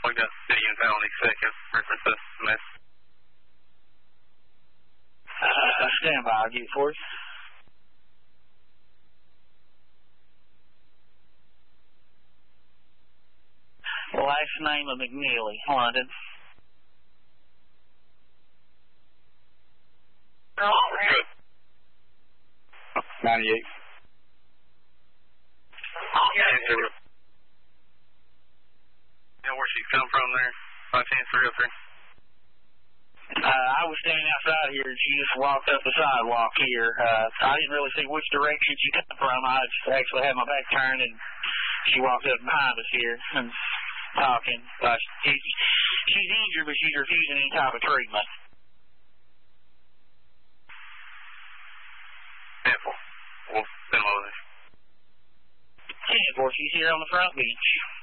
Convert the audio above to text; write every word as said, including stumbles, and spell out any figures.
We got city and felony second. Reference estimate. Uh, stand by. I'll get it for you. Last name of McNeely, London. Good. ninety-eight. Answer. You know where she's come from there? five ten three oh three. Uh, I was standing outside here, and she just walked up the sidewalk here. Uh, I didn't really see which direction she came from. I just actually had my back turned, and she walked up behind us here and talking. Uh, she, she's injured, but she's refusing any type of treatment. ten four. We'll send them over there. ten four, she's here on the front bench.